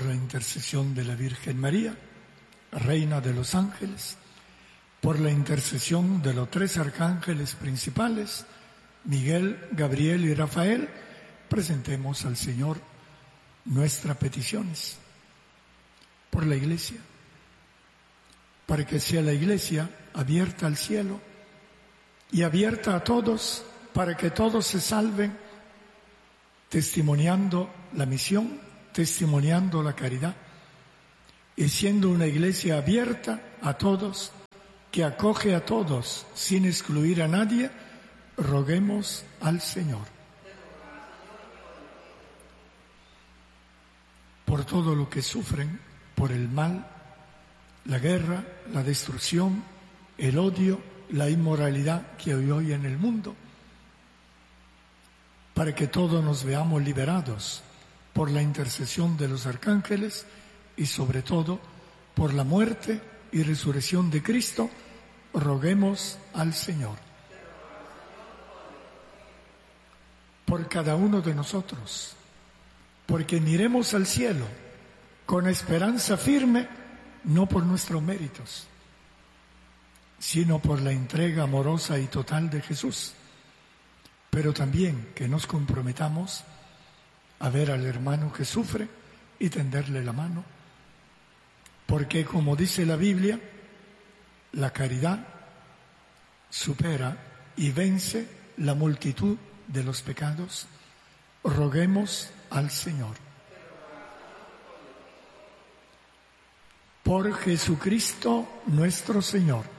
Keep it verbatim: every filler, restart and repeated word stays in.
la intercesión de la Virgen María, Reina de los Ángeles, por la intercesión de los tres arcángeles principales, Miguel, Gabriel y Rafael, presentemos al Señor nuestras peticiones. Por la Iglesia, para que sea la Iglesia abierta al cielo y abierta a todos, para que todos se salven, testimoniando la misión, testimoniando la caridad, y siendo una Iglesia abierta a todos, que acoge a todos sin excluir a nadie, roguemos al Señor. Por todo lo que sufren, por el mal, la guerra, la destrucción, el odio, la inmoralidad que hay hoy en el mundo, para que todos nos veamos liberados por la intercesión de los arcángeles y sobre todo por la muerte y resurrección de Cristo, roguemos al Señor. Por cada uno de nosotros, porque miremos al cielo con esperanza firme, no por nuestros méritos, sino por la entrega amorosa y total de Jesús, pero también que nos comprometamos a ver al hermano que sufre y tenderle la mano, porque como dice la Biblia, la caridad supera y vence la multitud de los pecados. Roguemos al Señor. Por Jesucristo nuestro Señor.